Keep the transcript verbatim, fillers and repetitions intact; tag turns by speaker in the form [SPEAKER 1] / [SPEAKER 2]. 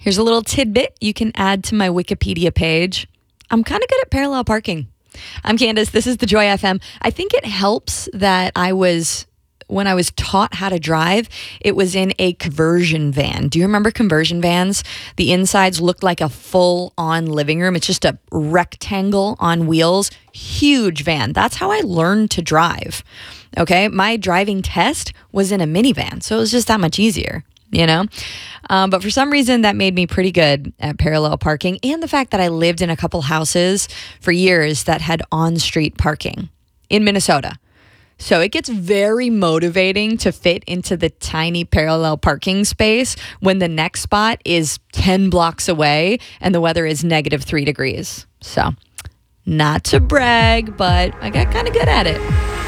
[SPEAKER 1] Here's a little tidbit you can add to my Wikipedia page. I'm kind of good at parallel parking. I'm Candace. This is the Joy F M. I think it helps that I was, when I was taught how to drive, it was in a conversion van. Do you remember conversion vans? The insides looked like a full-on living room. It's just a rectangle on wheels. Huge van. That's how I learned to drive. Okay, my driving test was in a minivan, so it was just that much easier. You know, um, but for some reason that made me pretty good at parallel parking, and the fact that I lived in a couple houses for years that had on-street parking in Minnesota. So it gets very motivating to fit into the tiny parallel parking space when the next spot is ten blocks away and the weather is negative three degrees. So not to brag, but I got kind of good at it.